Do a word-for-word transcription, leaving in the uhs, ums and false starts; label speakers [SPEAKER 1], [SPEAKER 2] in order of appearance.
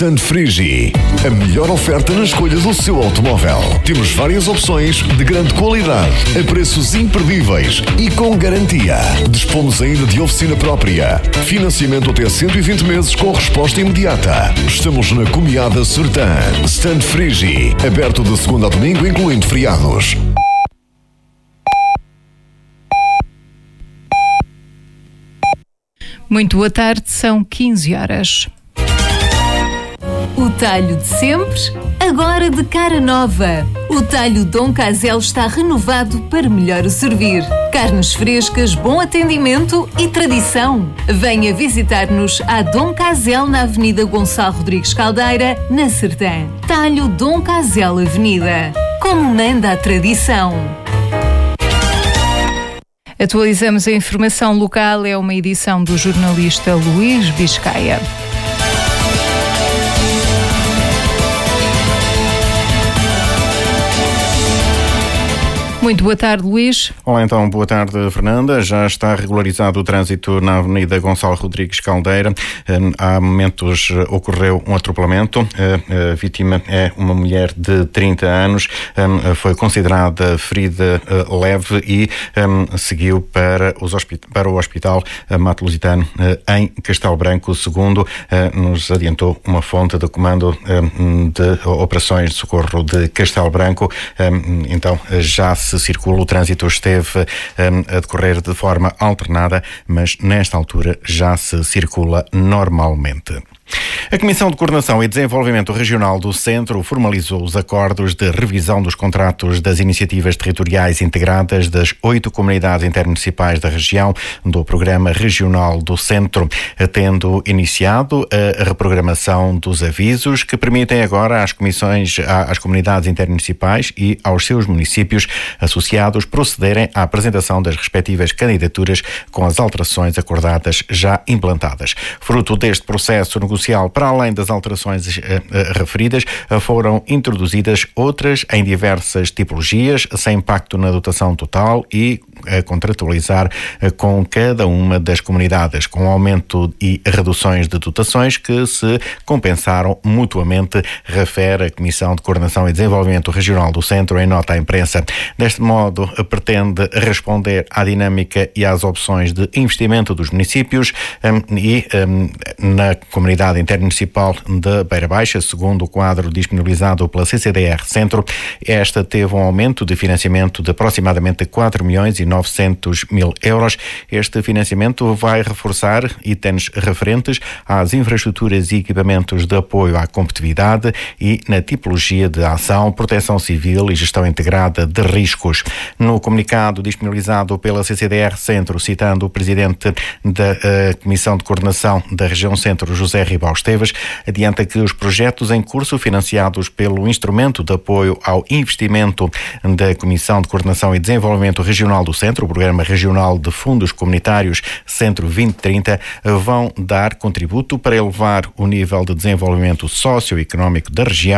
[SPEAKER 1] Stand Frigi, a melhor oferta na escolha do seu automóvel. Temos várias opções de grande qualidade, a preços imperdíveis e com garantia. Dispomos ainda de oficina própria. Financiamento até cento e vinte meses com resposta imediata. Estamos na Comiada Sertã. Stand Frigi, aberto de segunda a domingo, incluindo feriados.
[SPEAKER 2] Muito boa tarde, são quinze horas.
[SPEAKER 3] O talho de sempre, agora de cara nova. O talho Dom Casel está renovado para melhor o servir. Carnes frescas, bom atendimento e tradição. Venha visitar-nos à Dom Casel na Avenida Gonçalo Rodrigues Caldeira, na Sertã. Talho Dom Casel Avenida. Como manda a tradição.
[SPEAKER 2] Atualizamos a informação local, é uma edição do jornalista Luís Biscaia. Muito boa tarde, Luís.
[SPEAKER 4] Olá, então, boa tarde, Fernanda. Já está regularizado o trânsito na Avenida Gonçalo Rodrigues Caldeira. Há momentos ocorreu um atropelamento. A vítima é uma mulher de trinta anos. Foi considerada ferida leve e seguiu para, os hospit- para o Hospital Mato Lusitano em Castelo Branco, segundo nos adiantou uma fonte do Comando de Operações de Socorro de Castelo Branco. Então, já se circula, o trânsito esteve um, a decorrer de forma alternada, mas nesta altura já se circula normalmente. A Comissão de Coordenação e Desenvolvimento Regional do Centro formalizou os acordos de revisão dos contratos das iniciativas territoriais integradas das oito comunidades intermunicipais da região do Programa Regional do Centro, tendo iniciado a reprogramação dos avisos que permitem agora às comissões, às comunidades intermunicipais e aos seus municípios associados procederem à apresentação das respectivas candidaturas com as alterações acordadas já implantadas. Fruto deste processo negociado, para além das alterações uh, uh, referidas, uh, foram introduzidas outras em diversas tipologias, sem impacto na dotação total e a contratualizar uh, com cada uma das comunidades, com aumento e reduções de dotações que se compensaram mutuamente, refere a Comissão de Coordenação e Desenvolvimento Regional do Centro em nota à imprensa. Deste modo, uh, pretende responder à dinâmica e às opções de investimento dos municípios um, e um, na comunidade intermunicipal de Beira Baixa, segundo o quadro disponibilizado pela C C D R Centro. Esta teve um aumento de financiamento de aproximadamente quatro milhões e novecentos mil euros. Este financiamento vai reforçar itens referentes às infraestruturas e equipamentos de apoio à competitividade e na tipologia de ação, proteção civil e gestão integrada de riscos. No comunicado disponibilizado pela C C D R Centro, citando o presidente da uh, Comissão de Coordenação da Região Centro, José Ribal Esteves, adianta que os projetos em curso financiados pelo Instrumento de Apoio ao Investimento da Comissão de Coordenação e Desenvolvimento Regional do Centro, o Programa Regional de Fundos Comunitários Centro vinte trinta, vão dar contributo para elevar o nível de desenvolvimento socioeconómico da região